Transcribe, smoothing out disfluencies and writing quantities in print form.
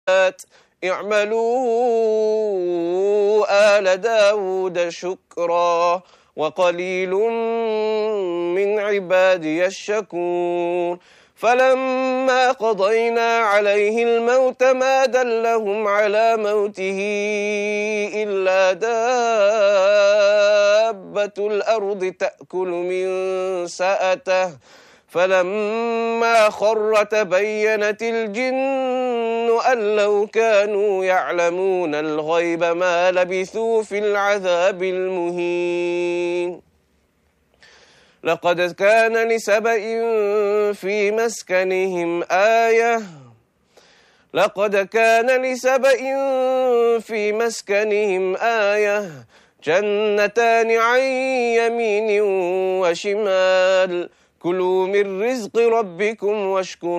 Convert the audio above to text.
اعملوا آل داود شكرا وقليل من عبادي الشكور فلما قضينا عليه الموت ما دلهم على موته إلا دابة الأرض تأكل من سأته فلما خر تبينت الجن أن لو كانوا يعلمون الغيب ما لبثوا في العذاب المهين لقد كان لسبإ في مسكنهم آية جنتان عن يمين وشمال كلوا من رزق ربكم واشكروا